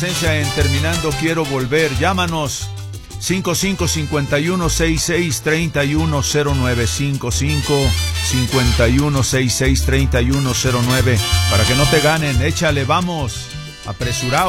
En Terminando Quiero Volver, llámanos 55-51-66-3109, 55-51-66-3109, para que no te ganen. Échale, vamos, apresurado.